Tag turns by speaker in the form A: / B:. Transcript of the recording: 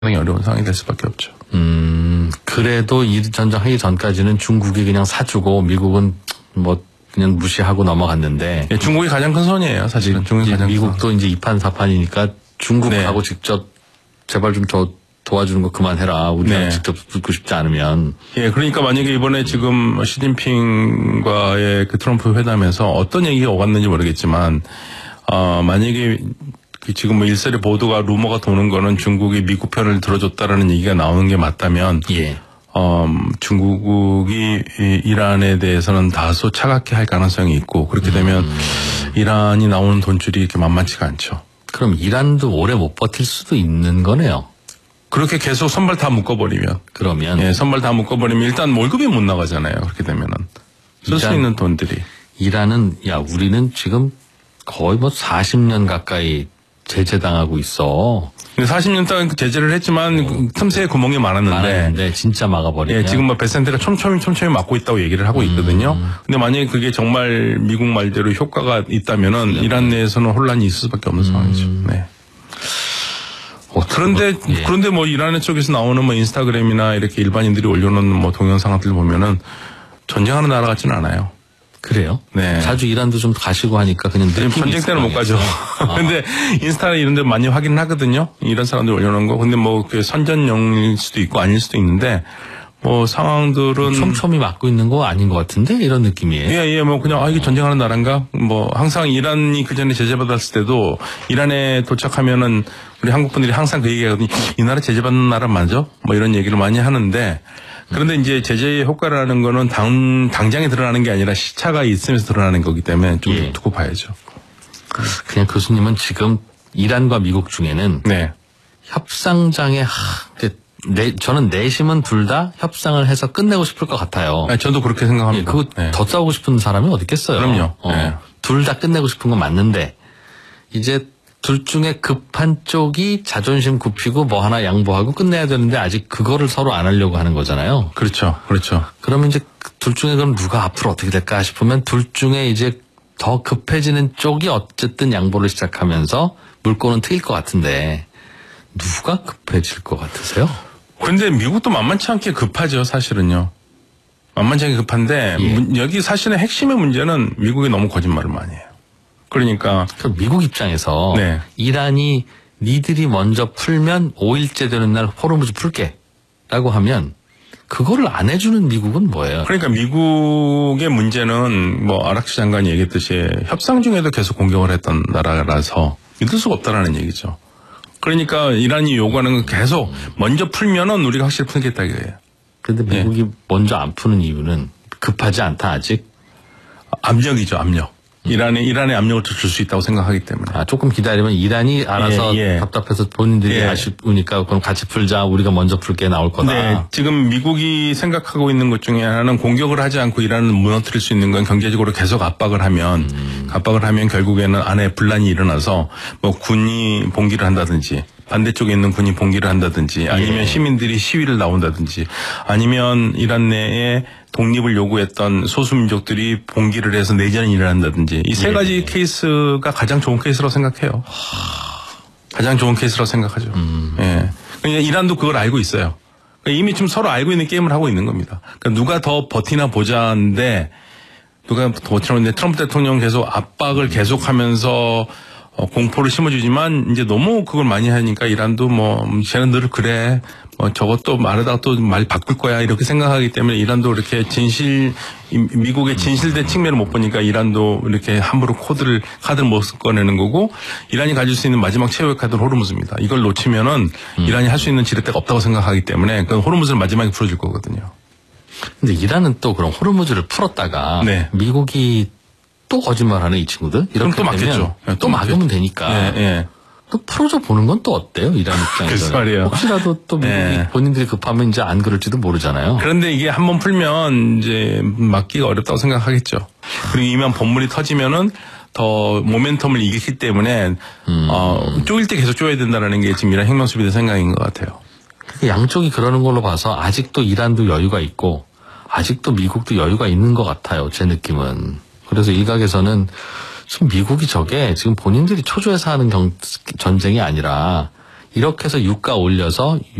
A: 상당히 어려운 상황이 될 수밖에 없죠.
B: 그래도 이 전쟁하기 전까지는 중국이 그냥 사주고 미국은 뭐 그냥 무시하고 넘어갔는데.
A: 예, 중국이 가장 큰 손이에요, 사실은. 중국이 가장
B: 미국도
A: 큰
B: 이제 2판 4판이니까 중국하고 네. 직접 제발 좀 저 도와주는 거 그만해라. 우리가 네. 직접 붙고 싶지 않으면.
A: 예, 그러니까 만약에 이번에 지금 시진핑과의 그 트럼프 회담에서 어떤 얘기가 오갔는지 모르겠지만, 만약에 지금 뭐 일설의 보도가 루머가 도는 거는 중국이 미국 편을 들어줬다라는 얘기가 나오는 게 맞다면,
B: 예.
A: 중국이 이란에 대해서는 다소 차갑게 할 가능성이 있고, 그렇게 되면 이란이 나오는 돈줄이 이렇게 만만치가 않죠.
B: 그럼 이란도 오래 못 버틸 수도 있는 거네요.
A: 그렇게 계속 선발 다 묶어버리면.
B: 그러면.
A: 예, 선발 다 묶어버리면 일단 월급이 못 나가잖아요. 그렇게 되면은. 쓸 수 있는 돈들이.
B: 이란은, 야, 우리는 지금 거의 뭐 40년 가까이 제재당하고 있어.
A: 근데 40년 동안 제재를 했지만 틈새에 구멍이 많았는데.
B: 진짜 막아버리면.
A: 예, 지금 뭐 베센트가 촘촘히 막고 있다고 얘기를 하고 있거든요. 근데 만약에 그게 정말 미국 말대로 효과가 있다면은 이란 내에서는 혼란이 있을 수밖에 없는 상황이죠. 네. 그런데 뭐 이란 쪽에서 나오는 뭐 인스타그램이나 이렇게 일반인들이 올려놓는 뭐 동영상들 보면은 전쟁하는 나라 같지는 않아요.
B: 그래요?
A: 네.
B: 자주 이란도 좀 가시고 하니까 그냥
A: 전쟁 때는 못 가죠. 근데 인스타나 이런 데 많이 확인을 하거든요. 이런 사람들 올려놓은 거. 근데 뭐 그 선전용일 수도 있고 아닐 수도 있는데 뭐 상황들은
B: 촘촘히 막고 있는 거 아닌 것 같은데 이런 느낌이에요.
A: 예, 뭐 그냥 이게 전쟁하는 나라인가? 뭐 항상 이란이 그 전에 제재받았을 때도 이란에 도착하면은 우리 한국 분들이 항상 그 얘기하거든요. 이 나라 제재받는 나라 맞아? 뭐 이런 얘기를 많이 하는데 그런데 이제 제재의 효과라는 거는 당장에 드러나는 게 아니라 시차가 있으면서 드러나는 거기 때문에 좀 두고 봐야죠.
B: 그냥 교수님은 지금 이란과 미국 중에는
A: 네.
B: 협상장에 저는 내심은 둘 다 협상을 해서 끝내고 싶을 것 같아요.
A: 네, 저도 그렇게 생각합니다.
B: 그거 더 싸우고 싶은 사람이 어디 있겠어요.
A: 그럼요.
B: 둘 다 끝내고 싶은 건 맞는데 이제 둘 중에 급한 쪽이 자존심 굽히고 뭐 하나 양보하고 끝내야 되는데 아직 그거를 서로 안 하려고 하는 거잖아요.
A: 그렇죠.
B: 그러면 이제 둘 중에 그럼 누가 앞으로 어떻게 될까 싶으면 둘 중에 이제 더 급해지는 쪽이 어쨌든 양보를 시작하면서 물꼬는 트일 것 같은데 누가 급해질 것 같으세요?
A: 그런데 미국도 만만치 않게 급하죠, 사실은요. 만만치 않게 급한데 여기 사실은 핵심의 문제는 미국이 너무 거짓말을 많이 해요. 그러니까
B: 미국 입장에서 이란이 니들이 먼저 풀면 5일째 되는 날 호르무즈 풀게 라고 하면 그거를 안 해주는 미국은 뭐예요?
A: 그러니까 미국의 문제는 뭐 아락치 장관이 얘기했듯이 협상 중에도 계속 공격을 했던 나라라서 믿을 수가 없다라는 얘기죠. 그러니까 이란이 요구하는 건 계속 먼저 풀면은 우리가 확실히 풀겠다 이거예요.
B: 그런데 미국이 먼저 안 푸는 이유는 급하지 않다 아직?
A: 압력이죠, 압력. 이란에 압력을 줄 수 있다고 생각하기 때문에.
B: 조금 기다리면 이란이 알아서 답답해서 본인들이 아쉬우니까 그럼 같이 풀자. 우리가 먼저 풀게 나올 거다.
A: 네, 지금 미국이 생각하고 있는 것 중에 하나는 공격을 하지 않고 이란을 무너뜨릴 수 있는 건 경제적으로 계속 압박을 하면 결국에는 안에 분란이 일어나서 뭐 군이 봉기를 한다든지 반대쪽에 있는 군이 봉기를 한다든지 아니면 시민들이 시위를 나온다든지 아니면 이란 내에 독립을 요구했던 소수민족들이 봉기를 해서 내전이 일어난다든지 이 세 가지 케이스가 가장 좋은 케이스라고 생각해요. 가장 좋은 케이스라고 생각하죠. 그러니까 이란도 그걸 알고 있어요. 그러니까 이미 좀 서로 알고 있는 게임을 하고 있는 겁니다. 그러니까 누가 더 버티나 보자인데 트럼프 대통령 계속 압박을 계속하면서 공포를 심어주지만 이제 너무 그걸 많이 하니까 이란도 뭐 쟤는 늘 그래 저것도 말하다가 또 말 바꿀 거야 이렇게 생각하기 때문에 이란도 이렇게 미국의 진실된 측면을 못 보니까 이란도 이렇게 함부로 카드를 못 꺼내는 거고 이란이 가질 수 있는 마지막 최후의 카드는 호르무즈입니다. 이걸 놓치면은 이란이 할 수 있는 지렛대가 없다고 생각하기 때문에 그 호르무즈를 마지막에 풀어줄 거거든요.
B: 근데 이란은 또 그럼 호르무즈를 풀었다가 미국이 또 거짓말하는 이 친구들 이렇게
A: 또 막겠죠.
B: 또 막으면 되니까 또 풀어줘 보는 건 또 어때요? 이란 입장에서
A: 말이에요.
B: 혹시라도 또 미국이 본인들이 급하면 이제 안 그럴지도 모르잖아요.
A: 그런데 이게 한번 풀면 이제 막기가 어렵다고 생각하겠죠. 그리고 이만 본물이 터지면은 더 모멘텀을 이기기 때문에 쪼일 때 계속 쪼여야 된다는 게 지금 이란 혁명수비대 생각인 것 같아요.
B: 양쪽이 그러는 걸로 봐서 아직도 이란도 여유가 있고 아직도 미국도 여유가 있는 것 같아요. 제 느낌은. 그래서 일각에서는 지금 미국이 저게 지금 본인들이 초조해서 하는 전쟁이 아니라 이렇게 해서 유가 올려서